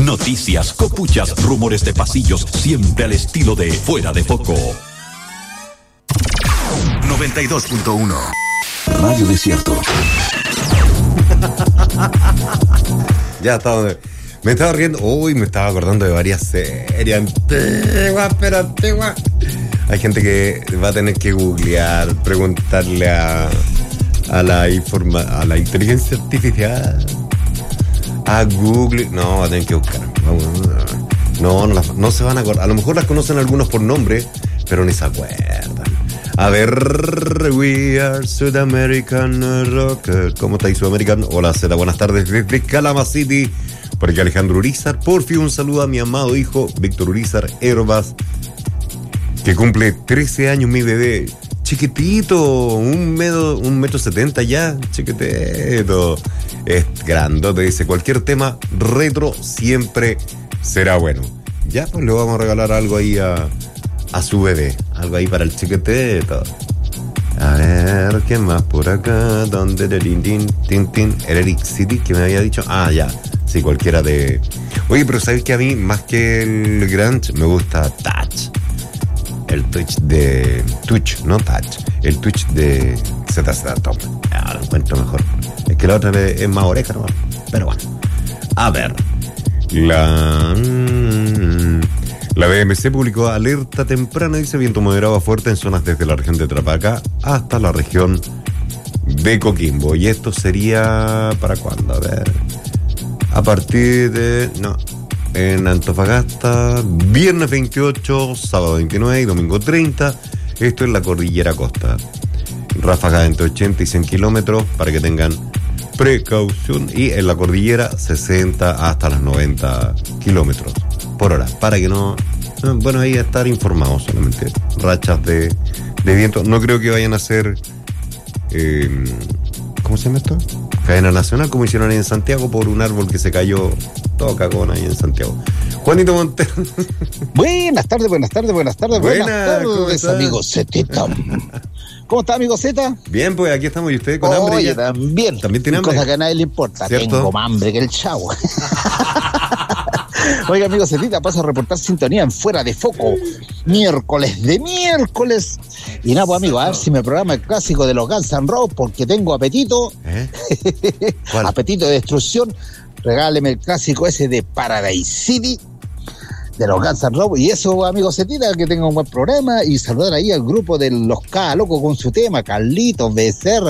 Noticias, copuchas, rumores de pasillos, siempre al estilo de Fuera de Foco. 92.1 Radio Desierto. Ya estaba. Me estaba riendo. Uy, me estaba acordando de varias series antiguas. Hay gente que va a tener que googlear, preguntarle a la inteligencia artificial, a Google. No, va a tener que buscar. No se van a acordar. A lo mejor las conocen algunos por nombre, pero ni se acuerdan. A ver, We Are South American Rocker. ¿Cómo está ahí Sudamericano? Hola, Z, buenas tardes desde Calama City. Por aquí Alejandro Urizar. Por fin un saludo a mi amado hijo, Víctor Urizar Herbas, que cumple 13 años, mi bebé. Chiquitito, 1,70 m ya, chiquitito. Es grandote, dice, cualquier tema retro siempre será bueno. Ya, pues le vamos a regalar algo ahí a su bebé, algo ahí para el chiquitito. A ver, ¿qué más por acá? ¿Dónde? El Eric City, que me había dicho. Ah, ya, sí, cualquiera de... Oye, pero ¿sabes que a mí, más que el grunge, me gusta Touch? El Touch de... Touch, no Touch. El Touch de ZZ Top. Lo encuentro mejor. Es que la otra es más oreja, ¿no? Pero bueno. A ver. La BMC publicó alerta temprana, dice, viento moderado a fuerte en zonas desde la región de Tarapacá hasta la región de Coquimbo. ¿Y esto sería para cuándo? A ver. A partir de... No. En Antofagasta, viernes 28, sábado 29 y domingo 30. Esto es la cordillera costa. Ráfagas entre 80 y 100 kilómetros para que tengan precaución. Y en la cordillera 60 hasta los 90 kilómetros por hora. Para que no... Bueno, ahí estar informados solamente. Rachas de viento. No creo que vayan a ser... ¿cómo se llama esto? Cadena nacional, como hicieron ahí en Santiago por un árbol que se cayó todo cagón ahí en Santiago. Juanito Montero. Buenas tardes, amigo Zetita. ¿Cómo está, amigo Z? Bien, pues aquí estamos. ¿Y usted con hambre? Oye, también. También tiene hambre. Cosa que a nadie le importa. ¿Cierto? Tengo más hambre que el chavo. Oiga, amigo Zetita, paso a reportar sintonía en Fuera de Foco. Miércoles. Y nada, pues, amigo, a ver si me programa el clásico de los Guns N' Roses, porque tengo apetito. ¿Cuál? Apetito de destrucción. Regáleme el clásico ese de Paradise City, de los Guns N' Roses. Y eso, amigo Zetita, que tenga un buen programa. Y saludar ahí al grupo de los K Locos con su tema, Carlitos, Becerra.